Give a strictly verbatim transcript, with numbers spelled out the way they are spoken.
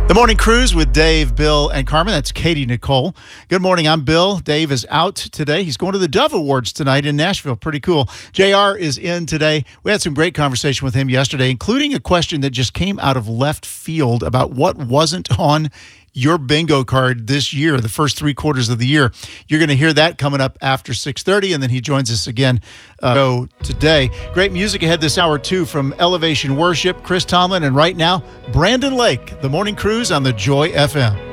The Morning Cruise with Dave, Bill, and Carmen. That's Katie Nicole. Good morning. I'm Bill. Dave is out today. He's going to the Dove Awards tonight in Nashville. Pretty cool. J R is in today. We had some great conversation with him yesterday, including a question that just came out of left field about what wasn't on your bingo card this year, the first three quarters of the year. You're going to hear that coming up after six thirty, and then he joins us again uh, today. Great music ahead this hour, too, from Elevation Worship, Chris Tomlin, and right now, Brandon Lake, The Morning Cruise on the Joy F M.